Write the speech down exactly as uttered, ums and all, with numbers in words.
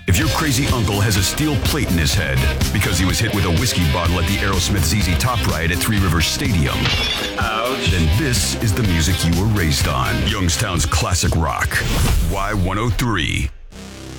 If your crazy uncle has a steel plate in his head because he was hit with a whiskey bottle at the Aerosmith Z Z Top riot at Three Rivers Stadium, ouch, then this is the music you were raised on. Youngstown's classic rock. Y one oh three.